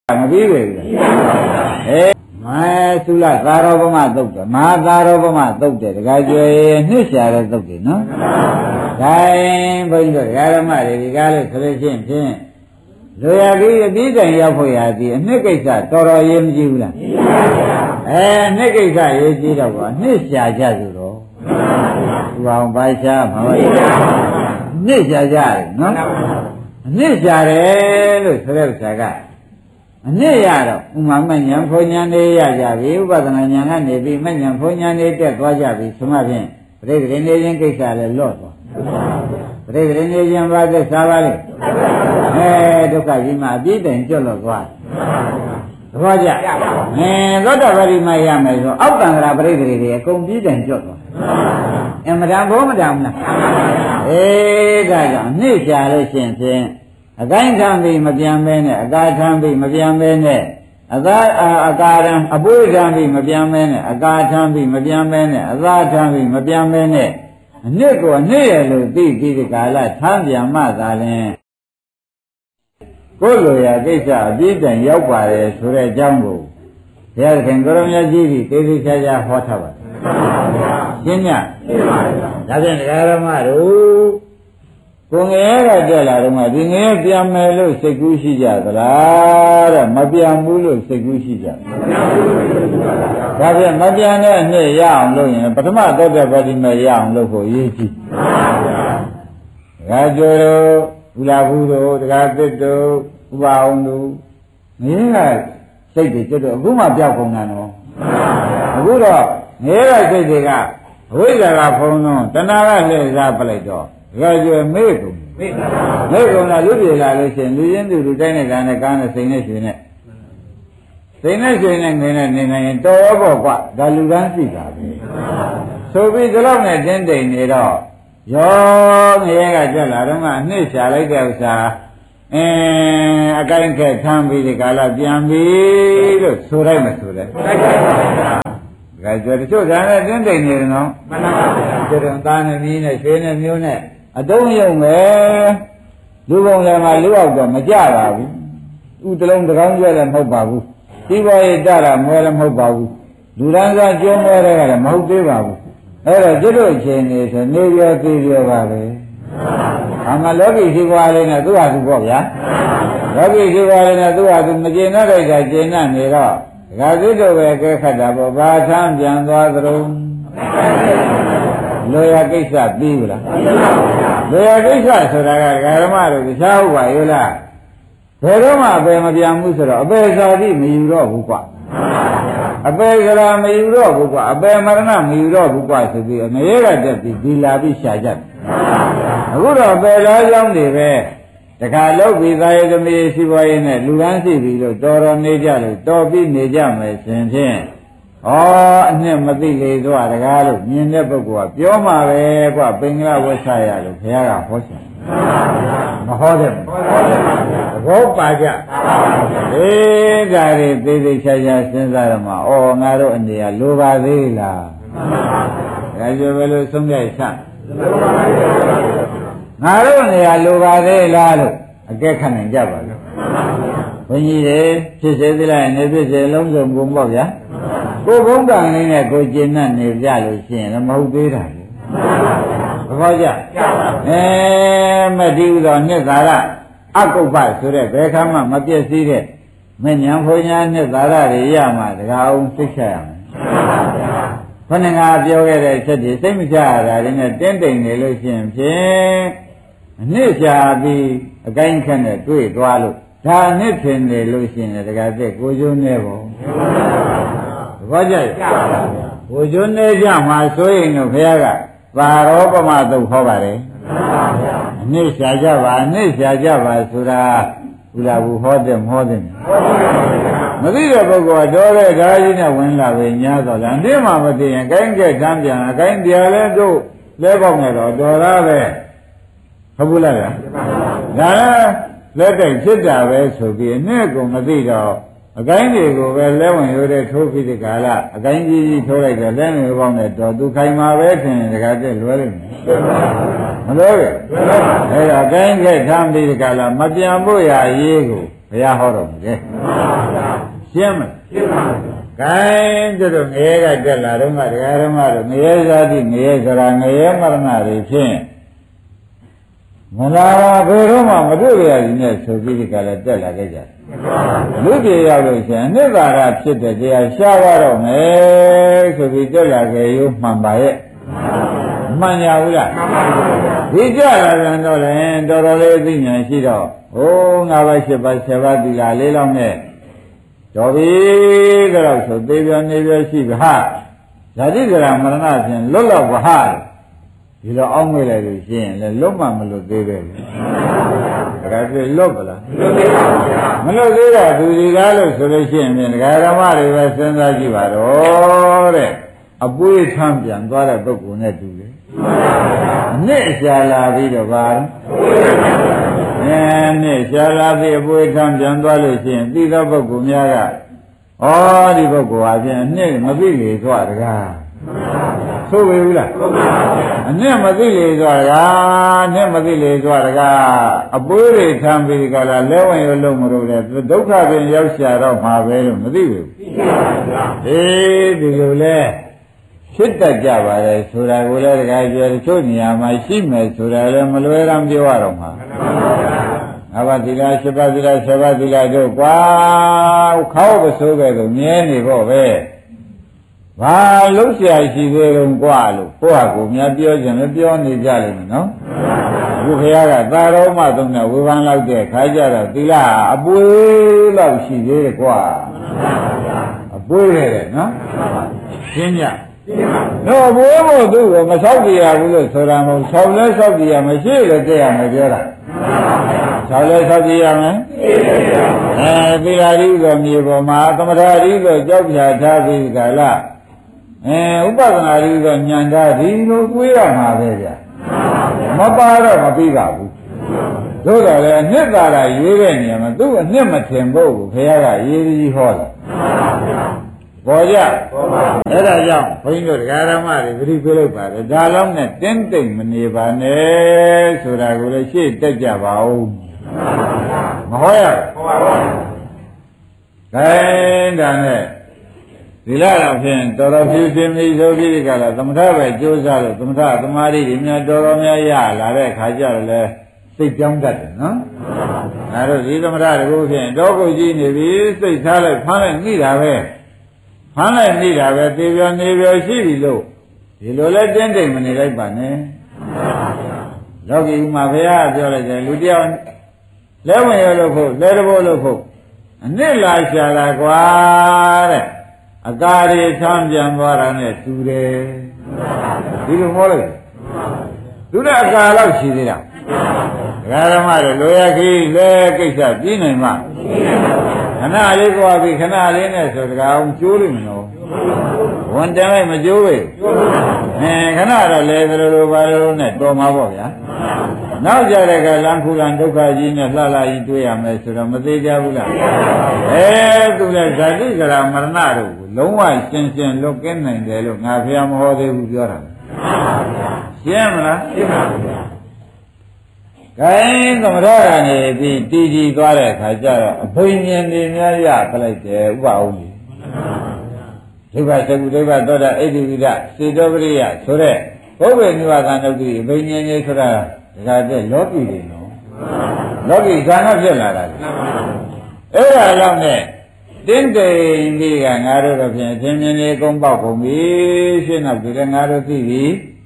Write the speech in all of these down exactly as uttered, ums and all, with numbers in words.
မပြီးပြီအေးမဲသုလသာရောပမသုတ်တယ်မဟာသာရောပမသုတ်တယ်တခါကျွေနှစ်ရှာတဲ့သုတ်တယ်နော်ဂိုင်းဘုန်းကြီးတို့ဓမ္မတွေဒီကားလို့ဆိုလို့ရှိရင်ဖြင့်လူရကြီးအပြီးတိုင်ရောက်ဖို့ရသည်အနှစ်ကိစ္စတော်တော်ရေးမကြည့်ဘူးလားအဲနှစ်ကိစ္စရေးကြည့်တော့ကွာနှစ်ရှာကြဆိုတော့သူအောင်ပါရှားမှာနှစ်ရှာကြတယ်နော်နှစ်ရှာတယ်လို့ဆိုတဲ့ဥစ္စာကအနှစ်ရတော့ဥမာမဉ္ဇဉ်ဘုံဉာဏ်လေးရကြပြီဥပဒနာဉာဏ်ကနေပြီးမဉ္ဇဉ်ဘုံဉာဏ်လေးတက်သွားကြပြီဆိုမှဖြင့်ပြိတ္တိနေခြင်းကိစ္စလည်းလော့သွားပြိတ္တိနေခြင်းဘာသက်သာပါလဲအဲဒုက္ခကြီးမှအပြည့်တိုင်ကျွတ်လို့သွားသဘောကျအဲသောတာပတိမရမယ်ဆိုအောက်တန်္ဍရာပြိတ္တိတွေအကုန်ပြည့်တိုင်ကျွတ်သွားအမတန်ဘောမတန်ဘူးလားအေးဒါကြောင့်နှစ်ရှာလို့ရှိရင်ဖြင့်အကိုင်းထံပြီးမပြန်မဲနဲ့အကာထံပြီးမပြန်မဲနဲ့အသာအကာရံအပွေးထံပြီးမပြန်မဲနဲ့အကာထံပြီးမပြန်မဲနဲ့အသာထံပြီးမပြန်မဲနဲ့အနှစ်ကိုအနှစ်ရလို့သိပြီးဒီကာလထမ်းပြန်မှသာလင်ကိုယ်လိုရာကိစ္စအပြည့်တိုင်ရောက်ပါတယ်ဆိုတဲ့အကြောင်းကိုဘုရားသခင်ကိုရမကြီးကြီးသေသေးချာချာဟောထားပါတယ်ရှင်းညရှင်းပါဗျာဒါဖြင့်ဒကာရမတို့ကိုငယ်ရကြလာတော့မှဒီငယ်ပြန်မယ်လို့စိတ်ကူးရှိကြသလားတဲ့မပြန်ဘူးလို့စိတ်ကူးရှိကြဒါဖြင့်မပြန်တဲ့အနှစ်ရအောင်လုပ်ရင်ပထမသောတာပတိမရအောင်လုပ်ဖို့ရည်ကြည့်ဒါကြိုတို့ဘုရားဘူးတို့တရားသစ်တို့ဥပအောင်တို့ငယ်ကစိတ်တွေကျွတ်တော့အခုမှပြောက်ကုန်တာနော်အခုတော့ငယ်ကစိတ်တွေကအဝိဇ္ဇာကဖုံးတော့တဏှာကလှည့်စားပလိုက်တော့ကြွယ်မေ့ကုန်မေ့မေ့ကုန်တာလူပြေလာလို့ရှိရင်လူရင်းသူလူတိုင်းနဲ့ကံနဲ့ကားနဲ့စိန်နဲ့ရွှေနဲ့စိန်နဲ့ရွှေနဲ့ငင်းနဲ့နေနိုင်ရင်တော်တော့ကွာဒါလူကန်းရှိတာပဲဆိုပြီးဒီလောက်နဲ့တင်းတိမ်နေတော့ရောငရဲကကြက်လာတော့မှအနှစ်ရှာလိုက်တဲ့ဥစ္စာအင်းအကိုင်းခက်ထမ်းပြီးဒီကာလပြန်ပြီလို့ဆိုလိုက်မှဆိုတယ်ဒါကြွယ်တချို့ဒါနဲ့တင်းတိမ်နေတယ်နော်မှန်ပါပါကျတော့သားနဲ့မြင်းနဲ့ရွှေနဲ့မျိုးနဲ့အတုံးယုံပဲလူပုံလည်းမှလူအောင်တော့မကြပါဘူးဥတလုံးတကောင်းကျဲလည်းမဟုတ်ပါဘူးဒီပေါ်ရတတာမွဲလည်းမဟုတ်ပါဘူးလူရန်စားကျုံးမွဲတဲ့ကလည်းမဟုတ်သေးပါဘူးအဲ့တော့ကျွတ်တို့ချင်းနေဆိုနေရသေးရပါပဲအမှလောကီရှိပွားလေးနဲ့သူ့ဟာသူပေါ့ဗျာလောကီရှိပွားလေးနဲ့သူ့ဟာသူမကျေနပ်လိုက်တာကျေနပ်နေတော့ဒါကသိတော့ပဲကဲခတ်တာပေါ့ဘာထမ်းပြန်သွားသလုံးလောရကိစ္စပြီးဘူးလားလောရကိစ္စဆိုတာကဓမ္မတို့တခြားဟုတ်ပါရဲ့လားဘယ်တော့မှအပေမပြန်ဘူးဆိုတော့အပေစာတိမယူတော့ဘူးကွာအပေကရာမယူတော့ဘူးကွာအပေမရဏမယူတော့ဘူးကွာဆိုပြီးငရဲကတက်ပြီးဒီလာပြီးရှာကြတယ်အခုတော့အပေလားကြောင်းတွေပဲတခါလောက်ပြီးသားရသမီးရှိပွားရင်းနဲ့လူရန်ရှိပြီလို့တော်တော်နေကြလို့တော်ပြီးနေကြမယ်ရှင်ဖြင့်ဩအနှစ်မသိလေသွားတကားလို့မြင်တဲ့ပုဂ္ဂိုလ်ကပြောမှာပဲကွပင်္ဂလဝဆရလို့ဘုရားကဟောချင်မဟောတယ်သဘောပါကြအေးဒါတွေသိသိချာချာစဉ်းစားရမှာဩငါတို့အနေကလိုပါသေးလားဒါကြောင့်ဘယ်လိုဆုံးဖြတ်ချငါတို့အနေကလိုပါသေးလားလို့အကဲခတ်နိုင်ကြပါလို့ဘုန်းကြီးတွေဖြစ်စေသလားနေဖြစ်စေလုံးစုံကုန်ပေါ့ဗျာကိုယ်ဘုံကံလေးနဲ့ကိုယ်ကျင့်နဲ့နေကြလို့ရှိရင်မဟုတ်သေးတာလေသဘောကျအဲမတည်ဥသောနှစ်သာရအကုပ္ပဆိုတဲ့ဘယ်ခါမှမပြည့်စည်တဲ့မဉ္ဇဉ်ဘုံညာနှစ်သာရတွေရမှတကားအောင်သိချရမယ်ခொနငါပြောခဲ့တဲ့အချက်တွေစိတ်မချရတာတွေနဲ့တင်းတိမ်နေလို့ရှိရင်ဖြင့်အနှစ်ချပြီးအကိုင်းခက်နဲ့တွေ့သွားလို့ဒါအနှစ်ထင်နေလို့ရှိရင်တကားတဲ့ကိုကျိုးနေပေါ့ဘောကြရဲ့ဘုကျွန်းနေကြမှာဆိုရင်တော့ဘုရားကပါရောပမသုတ်ဟောပါတယ်အနည်းရှာကြပါအနည်းရှာကြပါဆိုတာဘုရားဘူးဟောတယ်မဟောတယ်မသိတဲ့ပုဂ္ဂိုလ်ကတော်တဲ့ဓာကြီးနဲ့ဝင်လာပဲညာတော့လားအတင်းမှမသိရင်ကိုင်းကဲတမ်းပြန်အကိုင်းတရားလဲတို့လဲပေါက်နေတော့တော်သားပဲဟုတ်ဘူးလားဗျာဒါလက်တိုက်ဖြစ်တာပဲဆိုပြီးအနည်းကိုမသိတော့အကိုင်းတွေကိုပဲလဲဝင်ရိုးတဲ့ထိုးပြီးဒီကာလအကိုင်းကြီးကြီးထိုးလိုက်တော့လဲဝင်ပေါင်းတဲ့တော့သူခိုင်မှာပဲထင်တကားတက်လွဲလိမ့်မယ်မလို့ရဲ့အဲ့ဒါအကိုင်းကထမ်းပြီးဒီကာလမပြန်ဖို့ရရေးကိုဘုရားဟောတော်မူတယ်ရှင်းမလားရှင်းပါဘူး။ခိုင်းတို့ငရဲကတက်လာတော့မှတရားဓမ္မတို့ငရဲဇာတိငရဲစရာငရဲမရဏတွေဖြင့်မလာဘယ်တော့မှမတွေ့ရရင်နဲ့ဆိုပြီးဒီကလည်းတက်လာခဲ့ကြတယ်။လူပြေရောက်လို့ရှိရင်အနှစ်သာရဖြစ်တဲ့တရားရှားရတော့မယ်ဆိုပြီးတက်လာခဲ့ရုံမှန်ပါရဲ့။မှန်ကြဘူးလားမှန်ပါဘူးဒီကြလာပြန်တော့လည်းတော်တော်လေးသိဉာဏ်ရှိတော့ဟိုးငါးပါးရှစ်ပါးဆယ်ပါးသီလလေးလောက်နဲ့တော်ပြီကတော့ဆိုသေးပြနေပြရှိပြီဟာဇာတိကရမရဏဖြင့်လွတ်လောက်ပါဟာဒီလိုအောင်းမိလိုက်လို့ရှိရင်လည်းလွတ်မှမလွတ်သေးပဲဒါကြပြလွတ်ပါလားလွတ်သေးပါဗျာမလွတ်သေးတာသူဒီကားလို့ဆိုလို့ရှိရင်ဒကာဓမ္မတွေပဲစဉ်းစားကြည့်ပါတော့တဲ့အပွေးထမ်းပြန်သွားတဲ့ပုဂ္ဂိုလ်နဲ့တူတယ်အနှစ်ရှာလာပြီးတော့ပါအဲနှစ်ရှာလာပြီးအပွေးထမ်းပြန်သွားလို့ရှိရင်သိသောပုဂ္ဂိုလ်များကဩဒီပုဂ္ဂိုလ်ဟာဖြင့်အနှစ်မသိလေသွားတကားဆိုပေဘူးလားအနှစ်မသိလေသွားတကားအနှစ်မသိလေသွားတကားအပွေးတွေထမ်းပြီးကြလားလဲဝင်ရလုံးမလို့လေဒုက္ခပင်ရောက်ရှာတော့မှာပဲလို့မသိဘူးအေးဒီလိုလဲဖြစ်တတ်ကြပါလေဆိုတာကိုလည်းတခါပြောတချို့နေရာမှာရှိမယ်ဆိုတာလည်းမလွယ်ရမ်းပြောရတော့မှာငါးပါးသီလရှစ်ပါးသီလဆယ်ပါးသီလတို့ကွာခေါက်ပစိုးပဲလို့မြဲနေဖို့ပဲဘာလို့ဆရာရှိသေးလုံးကွာလို့ကိုယ့်ဟာကိုယ်များပြောခြင်းလည်းပြောနေကြလိမ့်မယ်နော်အခုခရီးကသာတော်မှသုံးတဲ့ဝေဖန်လောက်တဲ့ခါကြတော့သီလအပွေးလောက်ရှိသေးတယ်ကွာအပွေးတယ်နော်ရှင်းကြတော့ဘိုးမို့သူ့ကိုမဆောက်ကြရဘူးလို့ဆိုတာမဟုတ်ဆောက်လဲဆောက်ကြရမရှိလို့တဲ့ရမယ်ပြောတာဆောက်လဲဆောက်ကြရမယ်အဲသီလရီကိုမြေပေါ်မှာသမထရီကိုကြောက်ပြထားပြီးကြလားအဲဥပဒနာရီကိုညံထားဒီလိုကိုးရမှာပဲဗျမပါတော့မပြီးပါဘူးသို့တော်လည်းအနှစ်သာရရေးတဲ့နေရာမှာသူ့အနှစ်မထင်ဖို့ကိုဘုရားကရေးပြီးဟောတာပေါ်ကြအဲ့ဒါကြောင့်ဘုန်းကြီးတို့ဓမ္မတွေပြိပြလိုက်ပါတယ်ဒါလုံးနဲ့တင်းတိမ်မနေပါနဲ့ဆိုတာကိုလည်းရှေ့တက်ကြပါဦးမဟောရဘူးခိုင်းတာနဲ့ဒီလာတော့ဖြင့်တော်တော်ဖြူဖြူမြည်ဆိုပြီးဒီကလာသမထပဲကြိုးစားလို့သမထသမာဓိတွေများတော်တော်များရလာတဲ့ခါကျတော့လေစိတ်ကြောင်းတတ်တယ်နော်အဲဒါဒီသမထတကူဖြင့်တောကုတ်ကြီးနေပြီစိတ်ထားလိုက်ဖမ်းလိုက်မိတာပဲဖမ်းလိုက်မိတာပဲသေပြောနေပြောရှိပြီလို့ဒီလိုလဲတင်းတိမ်မနေလိုက်ပါနဲ့လောကီဥမှာဘုရားပြောလိုက်တယ်လူတယောက်လဲဝင်ရလို့ဖို့လဲတဘောလို့ဖို့အနှစ်လာရှာလာကွာတဲ့အကားတွေဆမ်းပြန်သွားတာနဲ့တူတယ်ဒီလိုဟောလိုက်သူတဲ့အကားလောက်ရှိသေးတာဒကာဓမ္မတွေလိုရခီးလဲကိစ္စပြီးနိုင်မှာခဏလေးကြွားပြီးခဏလေးနဲ့ဆိုတကားအောင်ကျိုးလိမ့်မလို့ဝန်တမ်းလိုက်မကျိုးပဲအဲခဏတော့လဲသလိုလိုပါလို့နဲ့တော်မှာပေါ့ဗျာနောက်ကြတဲ့ကလမ်းခုလန်ဒုက္ခကြီးနဲ့လှလှကြီးတွေ့ရမယ်ဆိုတော့မသေးကြဘူးလားအဲသူလည်းဇာတိကရာမရဏတို့ကိုလုံးဝရှင်းရှင်းလွတ်ကင်းနိုင်တယ်လို့ငါဖျားမဟောသေးဘူးပြောတာရှင်းမလားရှင်းပါဗျာခိုင်းသမထကနေပြီးတည်ကြည်သွားတဲ့အခါကျတော့အဘိညာဉ်တွေများရပလိုက်တယ်ဥပအောင်ကြီးဒုက္ခသကုဒုက္ခသောတာဣတိဝိဒစေတောပရိယဆိုတဲ့ဘုဗ္ဗေနိဝါဒနုတ်တိအဘိညာဉ်တွေဆိုတာဒါကတည်းလောကီတွေနော်လောကီဇာနာဖြစ်လာတာအဲ့ဒါကြောင့်နဲ့တင်းတိမ်ကြီးကငါတို့တော့ဖြင့်အချင်းချင်းလေးကုန်းပေါက်ကုန်ပြီရှင်းတော့ဒီကငါတို့သိပြီ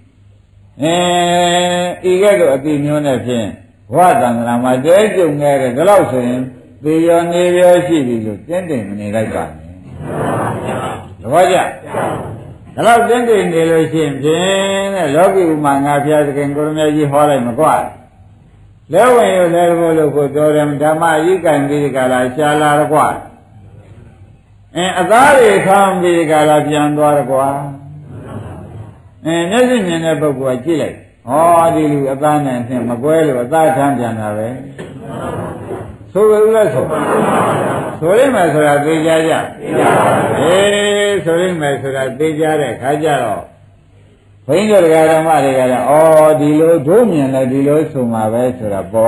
အဲဤကဲ့သို့အတိမျိုးနဲ့ဖြင့်ဘဝတန်ခါမှာတဲကြုံခဲ့တဲ့ဒါလို့ဆိုရင်သေရောနေရောရှိပြီလို့တင်းတိမ်မနေလိုက်ပါနဲ့သဘောကျဒါတော့တင်းတိမ်နေလို့ရှိရင်ဖြင့်တဲ့လောကီဥမာငါဖျားသခင်ကိုရမကြီးဟောလိုက်မကွာလဲဝင်ရလဲဘို့လို့ကိုတော်တယ်ဓမ္မကြီးကံပြီးကြလားရှားလာတော့ကွာအဲအသားတွေခံပြီးကြလားပြန်သွားတော့ကွာအဲမျက်စိမြင်တဲ့ပုဂ္ဂိုလ်ကကြည့်လိုက်ဟောဒီလူအသားနဲ့ဖြင့်မကွဲလို့အသားထမ်းပြန်တာပဲဆိုရလို့ဆိုဆိုရမယ်ဆိုတာသိကြကြအေးဆိုရမယ်ဆိုတာသိကြတဲ့ခါကျတော့ဘိန်းတို့ဓမ္မတွေကလည်းဩဒီလိုတို့မြင်လဲဒီလိုဆိုမှာပဲဆိုတာပေါ်လာ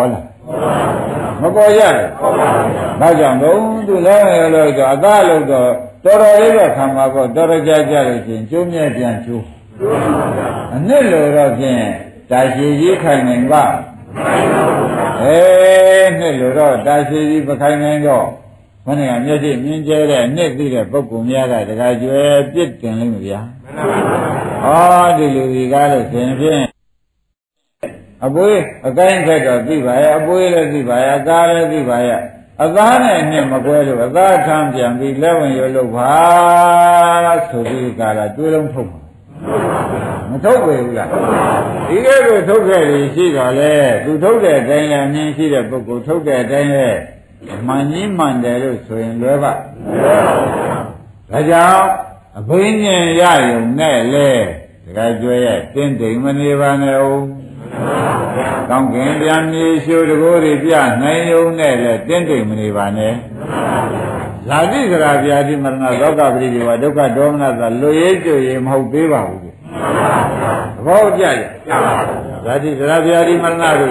မပေါ်ရတယ်ဘာကြောင့်တော့သူလည်းရလို့တော့အသားလို့တော့တော်တော်လေးတော့ခံမှာပေါ့တော်တော်ကြာကြာလို့ရှိရင်ကျိုးမြဲပြန်ကျိုးအနည်းလို့တော့ဖြင့်တာရှိကြီးခိုင်နိုင်ပါအေးနှစ်လို့တော့တာရှိကြီးမခိုင်နိုင်တော့ဘယ်နဲ့ကမျက်စိမြင်ကျဲတဲ့နှစ်သိတဲ့ပုဂ္ဂိုလ်များကတခါကျွဲပြစ်တင်လိမ့်မဗျာဟောဒီလူကြီးကားလို့ရှင်ဖြင့်အပွေးအကိုင်းခက်တော့သိပါရဲ့အပွေးလည်းသိပါရဲ့အကားလည်းသိပါရဲ့အသားနဲ့နှစ်မကွဲလို့အသားထမ်းပြန်ပြီးလက်ဝင်ရလို့ပါဆိုပြီးကာလာတွေးလုံးထုတ်ပါမထုတ်ပေဘူးလားဒီကဲကိုထုတ်ခဲ့ပြီးရှိတော့လေသူထုတ်တဲ့အတိုင်းလည်းမြင်ရှိတဲ့ပုဂ္ဂိုလ်ထုတ်တဲ့အတိုင်းလည်းမှန်ကြီးမှန်တယ်လို့ဆိုရင်လွယ်ပါဒါကြောင့်အဘိညာဉ်ရယုံနဲ့လေတခါကျွဲရဲ့တင်းတိမ်မနေပါနဲ့ဦးကောင်းကင်ပြန်မြေရှိုးတကိုးတွေပြနိုင်ယုံနဲ့လေတင်းတိမ်မနေပါနဲ့လာတိကရာဗျာတိမရဏသောကပရိဒီဝဒုက္ခဒေါမနသာလွေရေးကြွရေးမဟုတ်သေးပါဘူးသဘောကျရဲ့ဇာတိကရာဗျာတိမရဏတို့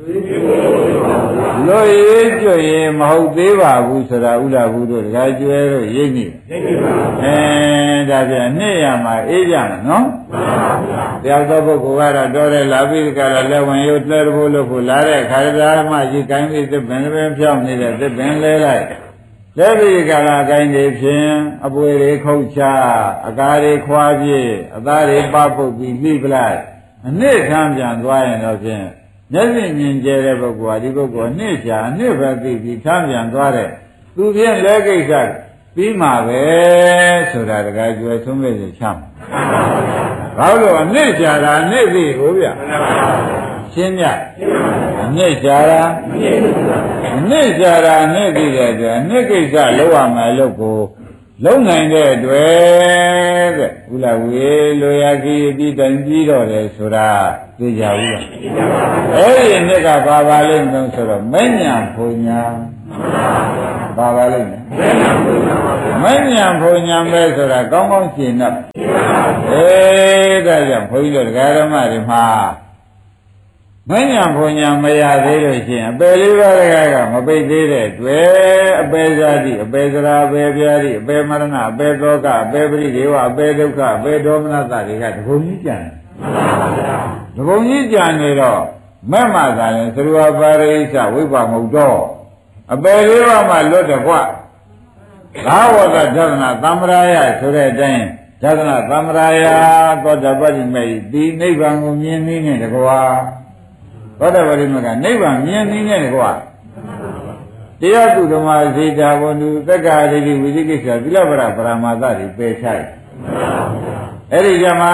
လွေရေးကြွရေးမဟုတ်သေးပါဘူးဆိုတာဥလာဘူးတို့တခါကျွဲတို့ရိပ်နေအဲဒါပြန်နှစ်ရမှာအေးကြမယ်နော်တယောက်သောပုဂ္ဂိုလ်ကတော့တော်တယ်လာပြီးကြတာလက်ဝင်ရုပ်လဲဖို့လို့ဖို့လာတဲ့ခါရသားမှကြီးကိုင်းပြီးသစ်ပင်ပင်ဖြောင်းနေတဲ့သစ်ပင်လဲလိုက်လက်ပြီးကြတာကိုင်းနေဖြင့်အပွေတွေခုတ်ချအကားတွေခွာပြည့်အသားတွေပပုတ်ပြီးလိပလိုက်အနည်းခံပြန်သွားရင်တော့ဖြင့်မျက်စိမြင်ကျဲတဲ့ပုဂ္ဂိုလ်ဟာဒီပုဂ္ဂိုလ်အနည်းချာအနည်းပဲသိပြီးခံပြန်သွားတဲ့သူဖြင့်လဲကိစ္စပြီးမှာပဲဆိုတာတကယ်ကျွယ်ဆုံးမဲ့ချမ်းဘာလို့အနည်းချာတာအနည်းသိကိုဗျရှင်းညအနည်းချာတာအနည်းချာတာအနည်းသိတဲ့အတွက်အနည်းကိစ္စလောက်ရမယ်လို့ကိုလုံးနိုင်တဲ့အတွက်တဲ့ဥလာဝေလိုရာကြီးအပြီးတိုင်ပြီးတော့လေဆိုတာသိကြဘူးလားအဲ့ဒီနှစ်ကဘာပါလိမ့်မလို့ဆိုတော့မဉ္ဇဉ်ဘုံညာဘာပါလိမ့်မဉ္ဇဉ်ဘုံညာပဲဆိုတာကောင်းကောင်းရှင်းတော့အေးဒါကြောင့်ဘုန်းကြီးတို့တရားဓမ္မတွေမှာမဉ္ဇဉ်ဘုံညာမရသေးလို့ရှိရင်အပယ်လေးပါးကမပိတ်သေးတဲ့တွေ့အပယ်ဇာတိအပယ်ဇရာအပယ်ပြာတိအပယ်မရဏအပယ်သောကအပယ်ပရိဒေဝအပယ်ဒုက္ခအပယ်ဒေါမနတတွေကတဘုံကြီးကြံတယ်တဘုံကြီးကြံနေတော့မဲ့မှသာရင်သရဝပါရိစ္ဆဝိပ္ပမုတ်တော့အပယ်လေးပါးမှလွတ်တယ်ကွာသာဝကဒသနာသံ္မာရဆိုတဲ့အတိုင်းဒသနာသံ္မာရသောတပတိမေဒီနိဗ္ဗာန်ကိုမြင်နေတယ်ကွာသောတပတိမေကနိဗ္ဗာန်မြင်နေတယ်ကွာတရားသူဓမ္မစေတာဘုံသူသက္ကာရိတိဝိသိကိစ္စသီလပရပရမသတွေပယ်ချတယ်အဲ့ဒီကြမှာ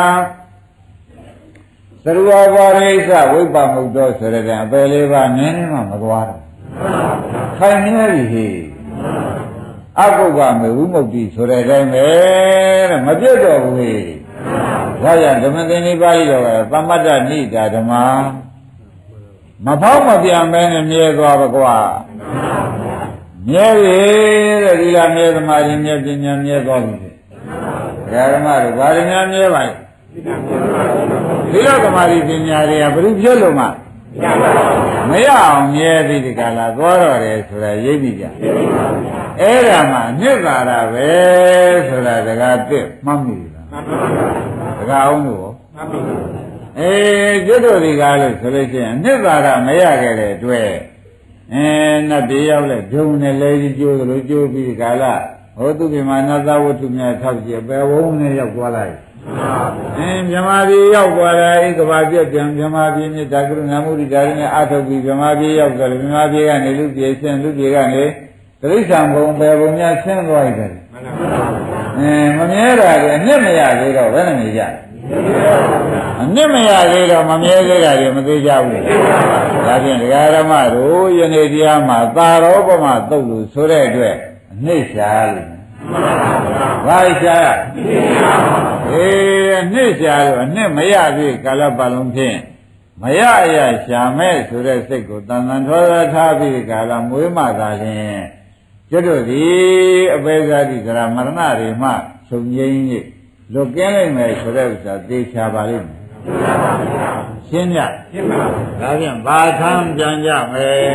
သရဝပါရိစ္ဆဝိပ္ပမုတ်တော်ဆိုတဲ့အပယ်လေးပါးနည်းနည်းမှမသွားတော့ခိုင်နေပြီဟိအကုက္ကမေဝိမုတ်တိဆိုတဲ့အတိုင်းပဲတဲ့မပြတ်တော့ဘူးဟိဒါကြောင့်ဓမ္မသင်္နိပါဠိတော်ကသမ္မတ္တနိတာဓမ္မမဖောက်မပြန်မဲနဲ့မြဲသွားပါကွာမြဲပြီတဲ့ဒီလားမြဲသမာဓိမြဲပညာမြဲသွားပြီဓမ္မတို့ဘာတွေများမြဲပါလဲဒီလိုသမာဓိပညာတွေကဘယ်လိုဖြစ်လို့မှမရအောင်မြဲပြီးဒီကလာသွားတော့တယ်ဆိုတာရိပ်ပြီးကြအဲ့ဒါမှမြစ်သာတာပဲဆိုတာတကားတစ်မှတ်မိလားတကားအောင်လို့အေးကျွတ်တို့ဒီကားလို့ဆိုလို့ရှိရင်မြစ်သာတာမရခဲ့တဲ့အတွက်အဲနတ်ပြေရောက်လဲဂျုံနဲ့လဲကြီးကျိုးလို့ကျိုးပြီးဒီကလာဟောသူပြမနသဝတ္ထုများထောက်ကြည့်ပဲဝုန်းနဲ့ရောက်သွားလိုက်အင်းမြမပြည်ရောက်သွားတယ်ဤကဘာပြက်ပြန်မြမပြည်မြစ်တာကရုဏာမုဒိတာရင်းနဲ့အထုတ်ပြီးမြမပြည်ရောက်တယ်မြမပြည်ကနေလူပြေဆင်းလူပြေကနေတိရစ္ဆာန်ဘုံပဲဘုံများဆင်းသွားတယ်အင်းမမြဲတာလေအနှစ်မရသေးတော့ဘယ်နဲ့နေကြအနှစ်မရသေးတော့မမြဲသေးတာတွေမသေးကြဘူးဒါဖြင့်ဒကာရမတို့ယနေ့တရားမှာသာရောပမသုတ်လို့ဆိုတဲ့အတွက်အနှစ်ရှာလို့ဘာရှာအေးအနှစ်ရှာလို့အနှစ်မရသေးကာလပတ်လုံးဖြင့်မရအရရှာမဲ့ဆိုတဲ့စိတ်ကိုတန်တန်ထောရထားပြီးကာလမွေးမှသာလျှင်ကျွတ်တို့သည်အပေဇာတိကရာမရဏတွေမှချုပ်ငြိမ်း၍လွတ်ကင်းနိုင်မယ်ဆိုတဲ့ဥစ္စာသိချပါလိမ့်မယ်ရှင်းကြရှင်းပါဘူးဒါဖြင့်ဘာသံပြန်ကြမယ်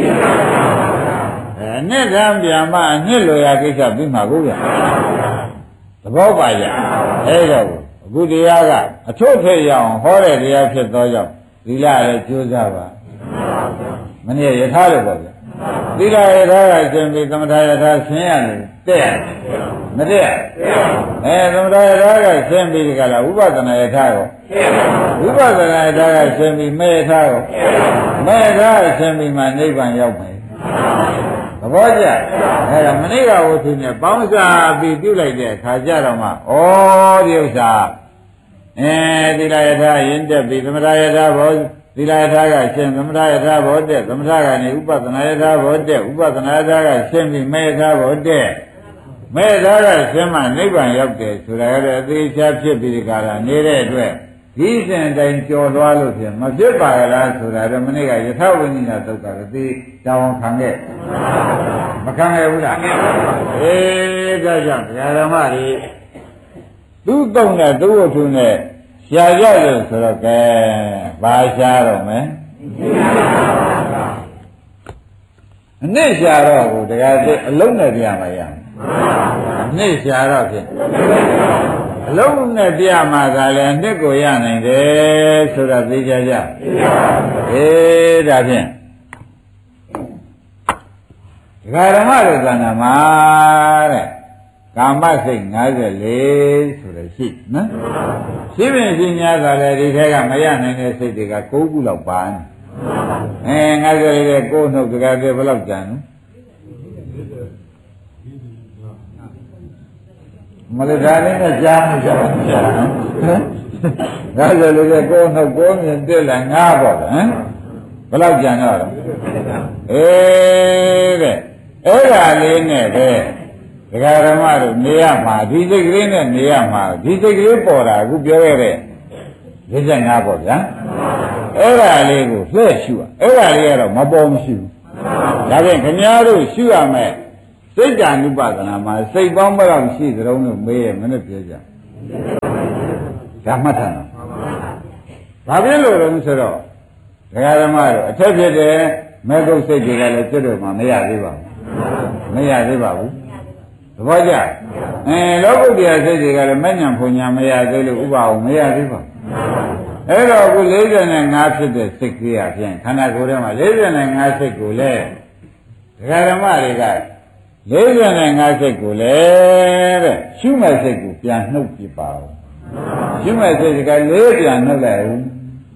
အဲနှစ်သံပြန်မှအနှစ်လိုရာကိစ္စပြီးမှာကိုဗျသဘောပါကြအဲဒါကိုအခုတရားကအထုတ်ထည့်ရအောင်ဟောတဲ့တရားဖြစ်သောကြောင့်သီလလည်းကြိုးစားပါမနေ့ယထာလို့ပေါ့ဗျသီလယထာကရှင်ပြီးသမထယထာဆင်းရတယ်တဲ့မတဲ့အဲသမထယထာကဆင်းပြီးဒီကလာဥပဒနာယထာကိုဥပဒနာယထာကဆင်းပြီးမေယထာကိုမေယထာဆင်းပြီးမှနိဗ္ဗာန်ရောက်မယ်သဘောကျအဲဒါမနေ့ကဝုသူနဲ့ပေါင်းစားပြီးပြုလိုက်တဲ့အခါကျတော့မှဩဒီဥစ္စာအဲသီလယထာရင်တက်ပြီးသမထယထာဘောသီလယထာကရှင်သမထယထာဘောတက်သမထကနေဥပဒနာယထာဘောတက်ဥပဒနာယထာကရှင်ပြီးမေယထာဘောတက်မေယထာကရှင်မှနိဗ္ဗာန်ရောက်တယ်ဆိုတာလည်းအသေးချာဖြစ်ပြီးဒီကလာနေတဲ့အတွက်ဒီစဉ်တိုင်းကြော်သွားလို့ဖြင့်မဖြစ်ပါလားဆိုတာတော့မနေ့ကယထာဝိနိနာသုတ်ကတော့ဒီတောင်းခံခဲ့မခံခဲ့ဘူးလားအေးဒါကြောင့်ဓမ္မတွေသူ့တုံနဲ့သူ့ဝတ္ထုနဲ့ရှားကြလို့ဆိုတော့ကဲဘာရှားတော့မယ်အနည်းရှားတော့ဟိုတရားသိအလုံးနဲ့ပြမှာရအနည်းရှားတော့ဖြင့်အလုံးနဲ့ပြမှာကလည်းအနှစ်ကိုရနိုင်တယ်ဆိုတော့သိကြကြအေးဒါဖြင့်ဒကာဓမ္မတို့ကဏ္ဍမှာတဲ့ကာမစိတ်၅၄ဆိုရရှိနော်ရှိပင်ရှိများကလည်းဒီထဲကမရနိုင်တဲ့စိတ်တွေက၉ခုလောက်ပါနေအဲ၅၄တဲ့ကိုယ်နှုတ်တကယ်ပြဘယ်လောက်ကြံနော်မလေးသားလေးနဲ့ကြားမှုကြားမှုကြားနော်၅၄တဲ့ကိုယ်နှုတ်ကိုယ်မြင်တက်လာငါးပေါ့ဟမ်ဘယ်လောက်ကြံတော့အေးတဲ့အဲ့ဒါလေးနဲ့ပဲဒကာဓမ္မတို့နေရမှာဒီစိတ်ကလေးနဲ့နေရမှာဒီစိတ်ကလေးပေါ်တာအခုပြောခဲ့တဲ့၄၅ပေါ့ဗျာအဲ့ဒါလေးကိုလှည့်ရှုအဲ့ဒါလေးကတော့မပေါ်မရှိဘူးဒါဖြင့်ခင်ဗျားတို့ရှုရမယ်စိတ်ဓာနုပဒနာမှာစိတ်ပေါင်းဘယ်လောက်ရှိသတုံးလို့မေးရမနဲ့ပြောကြဒါမှတ်ထားတော့ဘာဖြစ်လို့လဲဆိုတော့ဒကာဓမ္မတို့အထက်ဖြစ်တဲ့မေဂုတ်စိတ်တွေကလည်းကျွတ်တော့မှမရသေးပါဘူးမရသေးပါဘူးသဘောကျအဲလောကုတ္တရာစိတ်တွေကလည်းမဉ္ဇဉ်ဖွညာမရသေးလို့ဥပအောင်မရသေးပါဘူးအဲ့တော့အခု၄၅ဖြစ်တဲ့စိတ်ကြီးအပြင်ခန္ဓာကိုယ်ထဲမှာ၄၅စိတ်ကိုလည်းဒကာဓမ္မတွေက၄၅စိတ်ကိုလည်းတဲ့ရှုမဲ့စိတ်ကိုပြန်နှုတ်ပြပါဦးရှုမဲ့စိတ်ကလေးပြန်နှုတ်လိုက်ဦး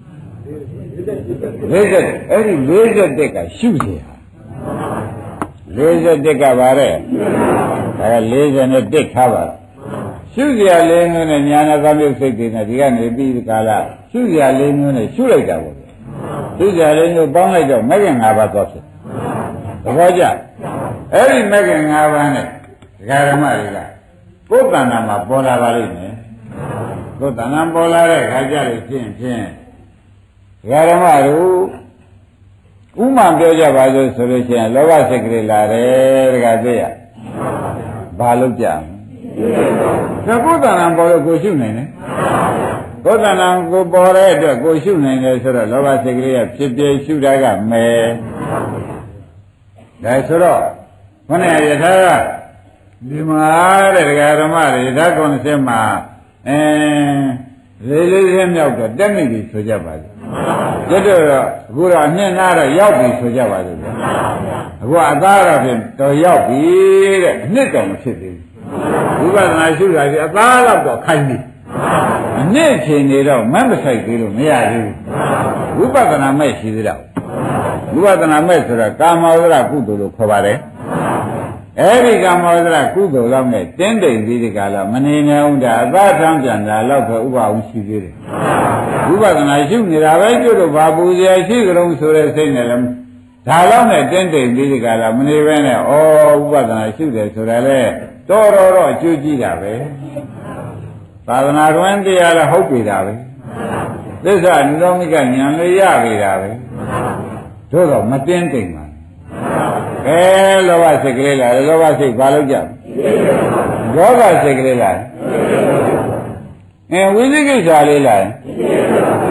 ၄၀အဲ့ဒီ၄၁ကရှုเสีย၄၁ကပါတဲ့ဒါက၄၁ထားပါရှုเสียလေးမျိုးနဲ့ညာနာသမြုပ်စိတ်တွေနဲ့ဒီကနေပြီးဒီကာလရှုเสียလေးမျိုးနဲ့ရှုလိုက်တာပေါ့ရှုเสียလေးမျိုးပေါင်းလိုက်တော့မဂ္ဂင်၅ပါးသွားဖြစ်သဘောကျအဲ့ဒီမဂ္ဂင်၅ပါးနဲ့ဒကာဓမ္မတွေကကိုယ်တဏ္ဍာမှာပေါ်လာပါလိမ့်မယ်ကိုယ်တဏ္ဍာပေါ်လာတဲ့ခါကျလို့ရှင်းဖြင့်ဒကာဓမ္မတို့ဥမာပြောကြပါလို့ဆိုလို့ရှိရင်လောဘစိတ်ကလေးလာတယ်တခါသိရဘာလို့ကြသကုသဏံပေါ်လို့ကိုရှုနိုင်တယ်ကုသဏံကိုပေါ်တဲ့အတွက်ကိုရှုနိုင်တယ်ဆိုတော့လောဘစိတ်ကလေးကဖြစ်ပြရှုတာကမယ်ဒါဆိုတော့ခொနဲ့ယထာကဒီမှာတဲ့ဒကာဓမ္မတွေဓာတ်ကုံစက်မှာအဲလေးလေးလေးမြောက်တော့တက်မိပြီဆိုကြပါလိမ့်ကျွတ်တော့အခုတော့အနှစ်နာတော့ရောက်ပြီဆိုကြပါလိမ့်အခုအသားတော့ဖြင့်တော့ရောက်ပြီတဲ့အနှစ်တော့မဖြစ်သေးဘူးဝိပဿနာရှုတာကြီးအသားတော့ခိုင်းပြီအနှစ်ချိန်နေတော့မမဆိုင်သေးလို့မရသေးဘူးဝိပဿနာမဲ့ရှိသေးတော့ဝိပဿနာမဲ့ဆိုတာကာမဝဇ္ဇကုသိုလ်လို့ခေါ်ပါတယ်အဲ့ဒီကာမဝဇ္ဇကုသိုလ်လောက်နဲ့တင်းတိမ်ပြီးဒီကလာမနေနိုင်ဘူးဒါအသာထမ်းပြန်တာတော့ပဲဥပအောင်ရှိသေးတယ်ဝိပဿနာရှုနေတာပဲကျွတ်တော့ဘာပူဇော်ရှိကြုံဆိုတဲ့စိတ်နဲ့လည်းဒါလောက်နဲ့တင်းတိမ်ပြီးဒီကလာမနေပဲနဲ့ဩဝိပဿနာရှုတယ်ဆိုတာလေတော်တော်တော့အကျိုးကြီးတာပဲသာသနာ့တွင်တရားလည်းဟုတ်ပြီတာပဲသစ္စာနိရောဓိကဉာဏ်လေးရပြီတာပဲတို့တော့မတင်းတိမ်ပါအဲလောဘစိတ်ကလေးလာလောဘစိတ်ဘာလို့ကြဒေါသစိတ်ကလေးလာအဲဝိသိကိစ္စလေးလာဒ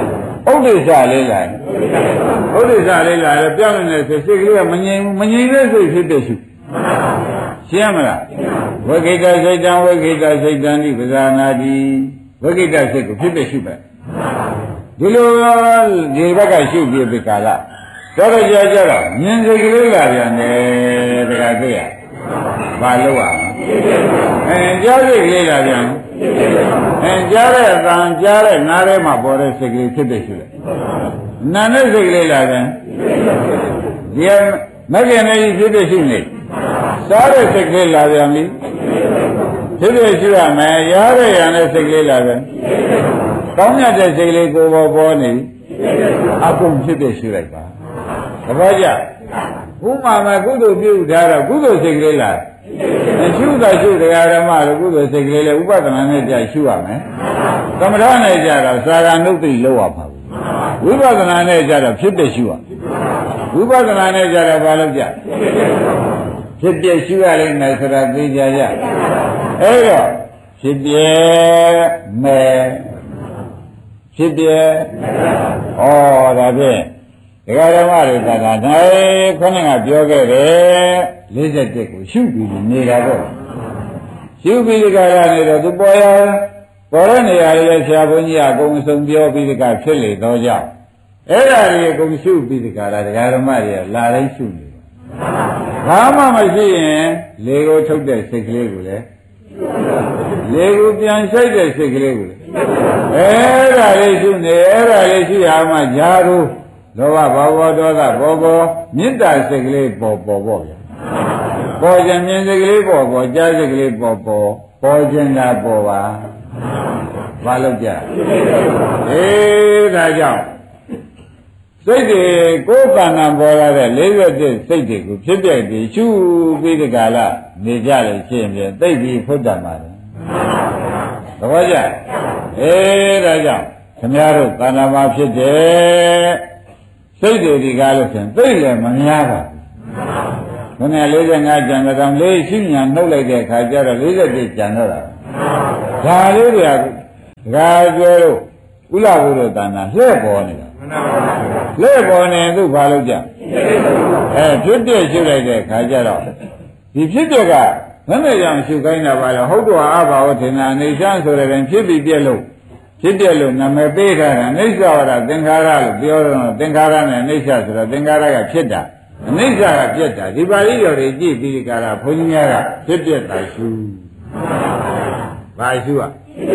ဥဒိစ္စလေးလာဥဒိစ္စလေးလာတော့ပြောင်းနေတဲ့စိတ်စိတ်ကလေးကမငြိမ်ဘူးမငြိမ်တဲ့စိတ်ဖြစ်တဲ့ရှုရှင်းမလားဝိကိတစိတ်တံဝိကိတစိတ်တံဒီပဇာနာတိဝိကိတစိတ်ကိုဖြစ်တဲ့ရှုပဲဒီလိုဒီဘက်ကရှုပြီးဒီကာလတော်တော်ကြာကြာတော့မြင်စိတ်ကလေးလာပြန်တယ်တခါသိရဘာလို့อ่ะအဲကြားစိတ်ကလေးလာပြန်အဲကြားတဲ့အတန်ကြားတဲ့နားထဲမှာပေါ်တဲ့စိတ်ကလေးဖြစ်တဲ့ရှုလိုက်နာနဲ့စိတ်ကလေးလာပြန်ဒီမကင်နေဖြစ်တဲ့ရှုနေစားတဲ့စိတ်ကလေးလာပြန်ပြီဖြစ်တဲ့ရှုရမယ်ရတဲ့ရံတဲ့စိတ်ကလေးလာပြန်ကောင်းမြတ်တဲ့စိတ်ကလေးကိုပေါ်ပေါ်နေအကုန်ဖြစ်တဲ့ရှုလိုက်ပါတပည့်ကြဥမာမှာကုသိုလ်ပြုထားတော့ကုသိုလ်စိတ်ကလေးလာရှုတာရှုတရားဓမ္မလို့ကုသိုလ်စိတ်ကလေးလည်းဥပဒနာနဲ့ကြာရှုရမယ်သမထနဲ့ကြာတော့သာဂနုတ္တိလောက်ရပါဘူးဝိပဿနာနဲ့ကြာတော့ဖြစ်တဲ့ရှုရဝိပဿနာနဲ့ကြာတော့ဘာလို့ကြာဖြစ်တဲ့ရှုရလိမ့်မယ်ဆိုတာသိကြရအဲ့တော့ဖြစ်ပြဲမယ်ဖြစ်ပြဲဩဒါဖြင့်ဒကာဓမ္မတွေသာသာနိုင်ခေါင်းကပြောခဲ့တယ်လေးဆက်တက်ကိုရှုပြီးနေတာတော့ရှုပြီးဒီကရနေတော့သူပေါ်ရပေါ်တဲ့နေရာလေးဆရာဘုန်းကြီးအကုန်စုံပြောပြီးဒီကဖြစ်လေတော့ကြောင့်အဲ့ဒါတွေအကုန်ရှုပြီးဒီကရဒကာဓမ္မတွေကလာတိုင်းရှုနေတယ်ဘာမှမရှိရင်လေကိုထုတ်တဲ့စိတ်ကလေးကိုလည်းလေကိုပြန်ဆိုင်တဲ့စိတ်ကလေးကိုလည်းအဲ့ဒါလေးရှုနေအဲ့ဒါလေးရှိရမှဂျာတို့လောဘဘောဘောဒေါသဘောဘောမေတ္တာစိတ်ကလေးပေါ်ပေါ်ပေါ့ဗျာပေါ်ခြင်းမြင်စိတ်ကလေးပေါ်ပေါ်ကြားစိတ်ကလေးပေါ်ပေါ်ပေါ်ခြင်းသာပေါ်ပါဘာလို့ကြအေးဒါကြောင့်စိတ်တွေကိုယ်ကံနာပေါ်လာတဲ့လေးရွက်တဲ့စိတ်တွေကိုဖြစ်ပြပြီးရှုပြီးဒီကလာနေကြလို့ရှိရင်သိပြီးဖွတ်တတ်မှာတယ်သဘောကျအေးဒါကြောင့်ခင်ဗျားတို့ကံနာမှာဖြစ်တယ်စိတ်တွေဒီကားလို့ဆိုရင်သိလည်းမများပါဘူးခொနည်းလေးငါးကျန်တော့လေးရှိညာနှုတ်လိုက်တဲ့အခါကျတော့လေးဆက်ပြည့်ကျန်တော့တာဒါလေးတွေကဒကာကျွဲတို့ဥလာဘုရောတဏ္ဍာလှဲ့ပေါ်နေတာလှဲ့ပေါ်နေသူဘာလို့ကြအဲဖြစ်ပြည့်ရှုလိုက်တဲ့အခါကျတော့ဒီဖြစ်ပြကမမဲ့ကြောင်ရှုခိုင်းတာပါလားဟုတ်တော့အဘာဝထင်တာနေရှမ်းဆိုတဲ့ရင်ဖြစ်ပြီးပြက်လို့ဖြစ်ပြလို့နာမည်ပေးထားတာအိဋ္ဌဝရသင်္ခါရလို့ပြောတော့သင်္ခါရနဲ့အိဋ္ဌဆိုတော့သင်္ခါရကဖြစ်တာအိဋ္ဌကပြက်တာဒီပါဠိတော်တွေကြည့်ပြီးဒီကရာဘုန်းကြီးများကဖြစ်ပြတာရှုဘာရှုอ่ะ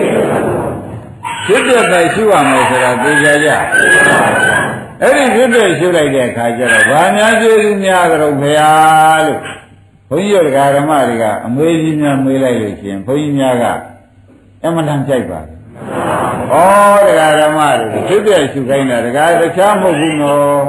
ဖြစ်ပြတာရှုရမယ်ဆိုတာသိကြကြအဲ့ဒီဖြစ်ပြရှုလိုက်တဲ့အခါကျတော့ဘာများကျေးဇူးများကြတော့ခရားလို့ဘုန်းကြီးတို့ဓမ္မတွေကအမွေးကြီးများမေးလိုက်လို့ရှင်ဘုန်းကြီးများကအမှန်တန်ကြိုက်ပါတယ်ဩတရားဓမ္မတွေဖြစ်ပြရှုခိုင်းတာတရားတခြားမဟုတ်ဘူးနော်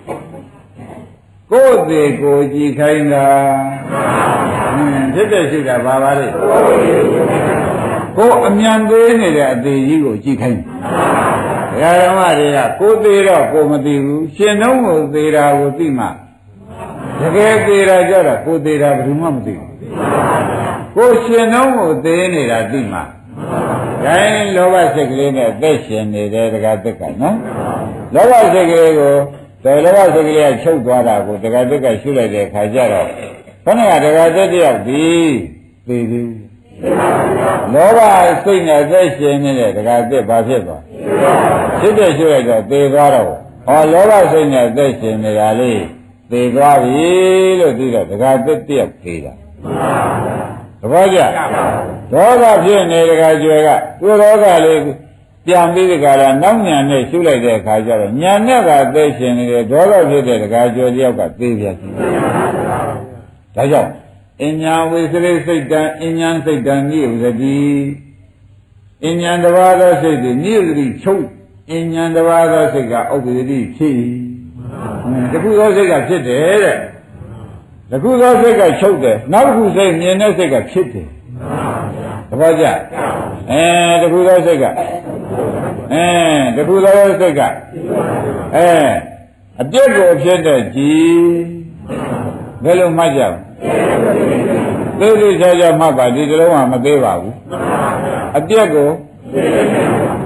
ကိုယ်သေးကိုကြည်ခိုင်းတာဖြစ်ပြရှုတာဘာပါလဲကိုယ်အမြန်သေးနေတဲ့အသေးကြီးကိုကြည်ခိုင်းတရားဓမ္မတွေကကိုယ်သေးတော့ကိုယ်မသိဘူးရှင်တော့ကိုသေးတာကိုသိမှတကယ်သေးတာကြတော့ကိုယ်သေးတာဘယ်သူမှမသိဘူးကိုယ်ရှင်တော့ကိုသေးနေတာသိမှဂိုင်းလောဘစိတ်ကလေးနဲ့အသက်ရှင်နေတဲ့တက္ကသက်ကနော်လောဘစိတ်ကလေးကိုဒေလောဘစိတ်ကလေးကချုပ်သွားတာကိုတက္ကသက်ကရှုလိုက်တဲ့အခါကျတော့ခဏကတက္ကသက်တယောက်ဒီသေသေးလောဘစိတ်နဲ့အသက်ရှင်နေတဲ့တက္ကသက်ဘာဖြစ်သွားဖြစ်တဲ့ရှုလိုက်တော့သေသွားတော့ဟောလောဘစိတ်နဲ့အသက်ရှင်နေတာလေးသေသွားပြီလို့သိတော့တက္ကသက်တယောက်သေတာသဘောကျဒေါသဖြစ်နေတဲ့ခါကျွဲကသူဒေါသလေးပြန်ပြီးဒီကရာနောက်ညာနဲ့ရှုလိုက်တဲ့အခါကျတော့ညာနဲ့ကသိရှင်နေတယ်ဒေါသဖြစ်တဲ့ခါကျွဲတယောက်ကသိပြစီဒါကြောင့်အဉ္ညာဝိသရိစိတ်တံအဉ္ညာစိတ်တံနိဥဒတိအဉ္ညာတစ်ပါးသောစိတ်သည်နိဥဒတိချုပ်အဉ္ညာတစ်ပါးသောစိတ်ကဥပ္ပဒတိဖြစ်တခုသောစိတ်ကဖြစ်တယ်တဲ့တခုသောစိတ်ကချုပ်တယ်နောက်တစ်ခုစိတ်မြင်တဲ့စိတ်ကဖြစ်တယ်သဘောကျအဲတခုသောစိတ်ကအဲတခုသောစိတ်ကအဲအပြစ်ကိုဖြစ်တဲ့ကြည်ဘယ်လိုမှတ်ကြလဲသိသိချာချာမှတ်ပါဒီတလုံးကမသေးပါဘူးအပြစ်ကို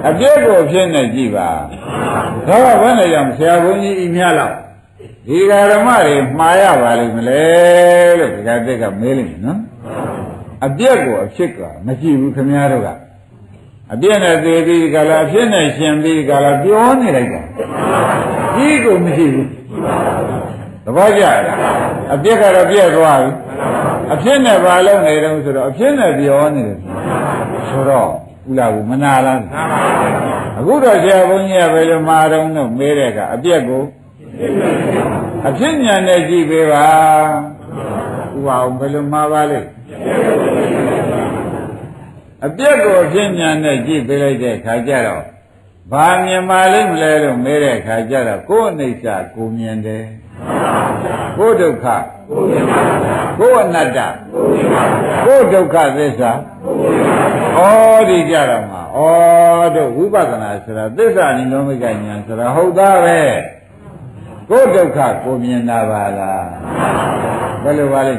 အပြည့်ကိုဖြစ်နေကြည့်ပါဒါကဘယ်နဲ့ကြောင့်ဆရာဘုန်းကြီးဤမြလောက်ဒီဃာရမတွေမှားရပါလိမ့်မလဲလို့ဒီကတက်ကမေးလိမ့်မယ်နော်အပြည့်ကိုအဖြစ်ကမရှိဘူးခင်ဗျားတို့ကအပြည့်နဲ့သေးပြီးကလာအဖြစ်နဲ့ရှင်ပြီးကလာပြောနေလိုက်တာဒီကိုမရှိဘူးသဘောကျလားအပြည့်ကတော့ပြည့်သွားပြီအဖြစ်နဲ့ဘာလုပ်နေတုံးဆိုတော့အဖြစ်နဲ့ပြောနေတယ်ဆိုတော့ဥလာဘူးမနာလားအခုတော့ဆရာဘုန်းကြီးကဘယ်လိုမှားတော့လို့မေးတဲ့ကအပြည့်ကိုအဖြစ်ဉာဏ်နဲ့ကြည့်ပေးပါဥပါအောင်ဘယ်လိုမှားပါလဲအပြည့်ကိုအဖြစ်ဉာဏ်နဲ့ကြည့်ပေးလိုက်တဲ့ခါကျတော့ဘာမြင်ပါလိမ့်မလဲလို့မေးတဲ့ခါကျတော့ကိုယ်အိဋ္ဌကိုမြင်တယ်ကိုယ်ဒုက္ခကိုယ်အနတ္တကိုယ်ဒုက္ခသစ္စာဩဒီကြတော့မှာဩတို့ဝိပဿနာဆိုတာသစ္စာနိရောဓဉာဏ်ဆိုတာဟုတ်သားပဲကိုယ်ဒုက္ခကိုမြင်တာပါလားဘယ်လိုပါလိမ့်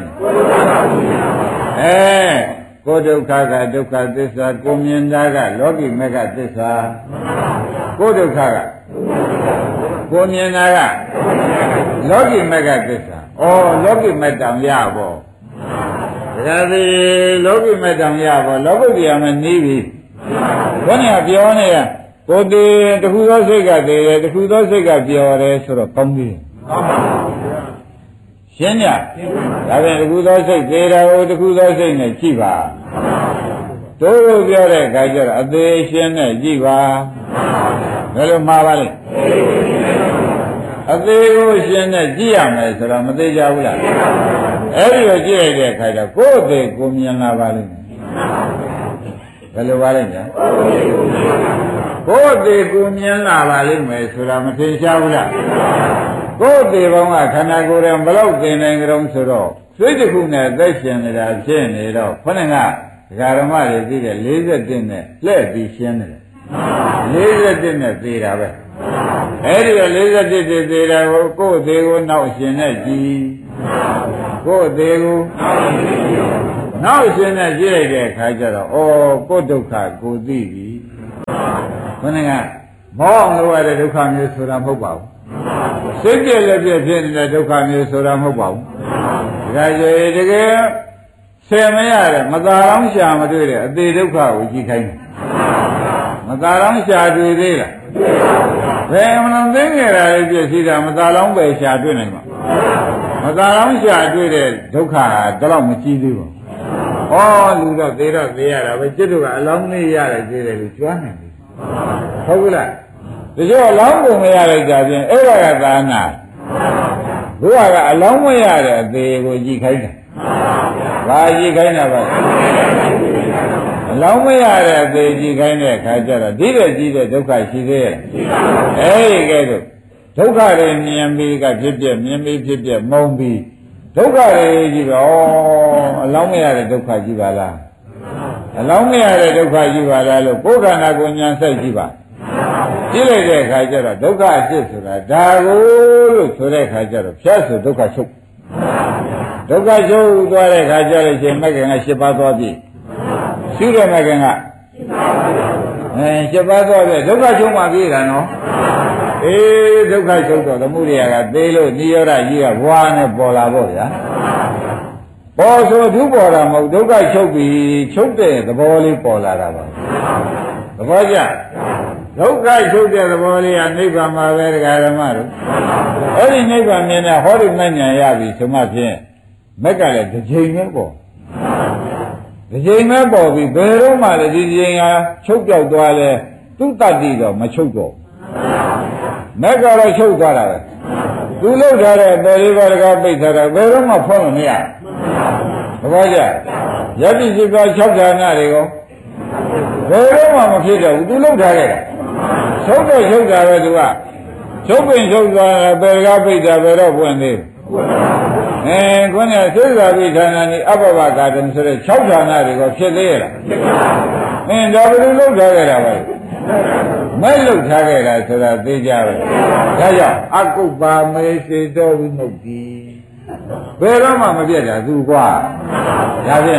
အဲကိုယ်ဒုက္ခကဒုက္ခသစ္စာကိုမြင်တာကလောကီမေဃသစ္စာကိုယ်ဒုက္ခကကိုမြင်တာကလောကီမေဃသစ္စာဩလောကီမေတ္တံရဖို့ဒါကြသည်လောကီမေတ္တံရဖို့လောကုတ္တရာမနေပြီဘယ်နဲ့ပြောနေရကိုယ်တည်းတခုသောစိတ်ကတည်းတယ်တခုသောစိတ်ကပြောတယ်ဆိုတော့ကောင်းပြီရှင်းကြဒါပြန်တခုသောစိတ်သေးတာကိုတခုသောစိတ်နဲ့ကြည့်ပါတို့တို့ပြောတဲ့အခါကျတော့အသေးရှင်းနဲ့ကြည့်ပါဘယ်လိုမှားပါလဲအသေးကိုရှင်းနဲ့ကြည့်ရမယ်ဆိုတော့မသေးကြဘူးလားအဲ့ဒီလိုကြည့်ရတဲ့အခါကျတော့ကိုယ်အသေးကိုမြင်လာပါလိမ့်မယ်ဘယ်လိုပါလဲညာကိုယ်အသေးကိုမြင်လာပါလိမ့်မယ်ဆိုတာမထင်ရှားဘူးလားကိုယ်သေးပေါင်းကခန္ဓာကိုယ်ရဲ့ဘလောက်သိနိုင်ကြုံဆိုတော့စိတ်တစ်ခုနဲ့သက်ရှင်နေတာဖြစ်နေတော့ခொနဲ့ကဒကာဓမ္မတွေသိတဲ့၄၁နဲ့လှည့်ပြီးရှင်းနေတယ်၄၁နဲ့သေတာပဲအဲ့ဒီတော့၄၁တည်းသေတာကိုကိုယ်သေးကိုနောက်ရှင်နဲ့ကြည်ကိုယ်သေးကိုနောက်ရှင်နဲ့ကြည့်လိုက်တဲ့အခါကျတော့ဩကိုယ်ဒုက္ခကိုသိပြီခொနဲ့ကမောအောင်လို့ရတဲ့ဒုက္ခမျိုးဆိုတာမဟုတ်ပါဘူးစိတ်ပြည့်လည်းပြည့်ဖြစ်နေတဲ့ဒုက္ခမျိုးဆိုတာမဟုတ်ပါဘူးဒါကြွေတကယ်ဆယ်မရတယ်မသာလောင်းရှာမတွေ့တဲ့အသေးဒုက္ခကိုကြည့်ခိုင်းတယ်မသာလောင်းရှာတွေ့သေးလားဘယ်မလုံးသိငယ်တာလေးပြည့်စည်တာမသာလောင်းပဲရှာတွေ့နိုင်မှာမသာလောင်းရှာတွေ့တဲ့ဒုက္ခဟာတော့မကြည့်သေးဘူးဩလူတော့သေတော့သေရတာပဲจิตတို့ကအလောင်းလေးရတယ်သေးတယ်လို့ကြွားနိုင်တယ်ဟုတ်ဘူးလားတချို့အလောင်းပုံမရလိုက်ကြပြင်အဲ့ဒါကသာနာဘုရားကအလောင်းမရတဲ့အသေးကိုကြည့်ခိုင်းတာဘာကြည့်ခိုင်းတာပါအလောင်းမရတဲ့အသေးကြည့်ခိုင်းတဲ့အခါကျတော့ဒီတဲ့ကြည့်တဲ့ဒုက္ခရှိသေးရဲ့အဲ့ဒီကဲတော့ဒုက္ခတွေမြင်ပြီးကဖြစ်ပြမြင်ပြီးဖြစ်ပြမုံပြီးဒုက္ခတွေကြည့်တော့အလောင်းမရတဲ့ဒုက္ခကြည့်ပါလားအလောင်းမရတဲ့ဒုက္ခကြည့်ပါလားလို့ကိုယ်ခန္ဓာကိုဉာဏ်စိုက်ကြည့်ပါကြည့်လိုက်တဲ့အခါကျတော့ဒုက္ခအဖြစ်ဆိုတာဒါကိုလို့ဆိုတဲ့အခါကျတော့ဖြတ်ဆိုဒုက္ခချုပ်ဒုက္ခချုပ်သွားတဲ့အခါကျလို့ရှင်မက္ကင်က၈ပါးသွားပြီရှုတဲ့မက္ကင်ကအဲ၈ပါးသွားပြီဒုက္ခချုပ်မှပြေးတာနော်အေးဒုက္ခချုပ်တော့သမုဒိယကသေးလို့နိရောဓကြီးကဘွားနဲ့ပေါ်လာပေါ့ဗျာပေါ်ဆိုဒုပေါ်တာမဟုတ်ဒုက္ခချုပ်ပြီချုပ်တဲ့သဘောလေးပေါ်လာတာပါသဘောကျဒုက္ခချုပ်တဲ့သဘောလေးကနိဗ္ဗာန်မှာပဲတရားဓမ္မတို့အဲ့ဒီနိဗ္ဗာန်မြင်တဲ့ဟောဒီမဉ္ဇဉ်ရပြီဆိုမှဖြင့်မက်ကလည်းတစ်ချိန်ပဲပေါ့တစ်ချိန်ပဲပေါ်ပြီဘယ်တော့မှလည်းဒီချိန်ဟာချုပ်ပြောက်သွားလဲသူ့တတ္တိတော့မချုပ်တော့မက်ကတော့ချုပ်သွားတာပဲသူလှုပ်ထားတဲ့တော်လေးပါးတကားပိတ်ထားတာဘယ်တော့မှဖွင့်လို့မရဘူးဘာကြယတိစိကာ၆ဌာနတွေကိုဘယ်တော့မှမဖြစ်တော့ဘူးသူလှုပ်ထားခဲ့တာချုပ်တော့ချုပ်တာပဲသူကချုပ်ပင်ချုပ်သွားတယ်ဘယ်တကားပိတ်တာဘယ်တော့ဖွင့်သေးအဲခုနကသုဇာပိဌာနนี่အပ္ပဝကာတံဆိုတဲ့၆ဌာနတွေကိုဖြစ်သေးရလားအင်းဒါဘယ်လိုလှုပ်ထားခဲ့တာပဲမဲ့လှုပ်ထားခဲ့တာဆိုတာသိကြပဲဒါကြောင့်အကုပ္ပါမေစေတောဝိမု ക്തി ဘယ်တော့မှမပြတ်တာသူကွာဒါဖြင့်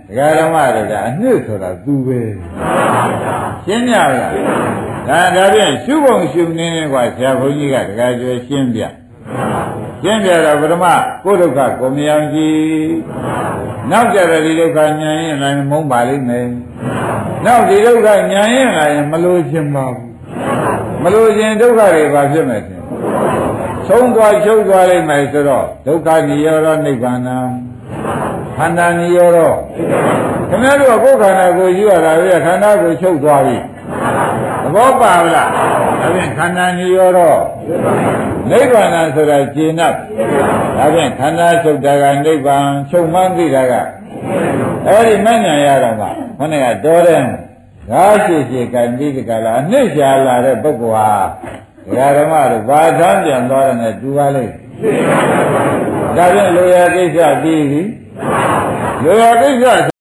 ဒကာဓမ္မတွေကအနှစ်ဆိုတာသူပဲရှင်းပြလားဒါဒါဖြင့်ရှုပုံရှုနေနေกว่าဆရာဘုန်းကြီးကဒကာကျွဲရှင်းပြရှင်းပြတော့ပထမကိုယ်ဒုက္ခကိုမယောင်ကြည့်နောက်ကြတဲ့ဒီဒုက္ခညာရင်လည်းမုန်းပါလိမ့်မယ်နောက်ဒီဒုက္ခညာရင်လည်းမလို့ခြင်းပါဘူးမလို့ခြင်းဒုက္ခတွေဘာဖြစ်မယ်ရှင်ဆုံးသွားချုပ်သွားလိမ့်မယ်ဆိုတော့ဒုက္ခនិရောဓနိဗ္ဗာန်ခန္ဓာនិရောဓခင်ဗျားတို့ကကိုယ်ခန္ဓာကိုယ်ယူရတာပဲခန္ဓာကိုချုပ်သွားပြီသဘောပါလားဒါဖြင့်ခန္ဓာនិရောဓနိဗ္ဗာန်ဆိုတာကျေနပ်ဒါဖြင့်ခန္ဓာချုပ်တာကနိဗ္ဗာန်ချုပ်မှန်းသိတာကအဲ့ဒီမဉ္ဇဏ်ရတော့မှခொနဲ့ကတော်တယ်ဓာရှိရှိကံပြီးဒီကလာအနှစ်ရှာလာတဲ့ပုဂ္ဂိုလ်ဟာဒကာဓမ္မတို့ဘာသာပြန်သွားတယ်နဲ့တူပါလိမ့်ဒါဖြင့်လိုရာကိစ္စပြီးပြီလိုရာကိစ္စ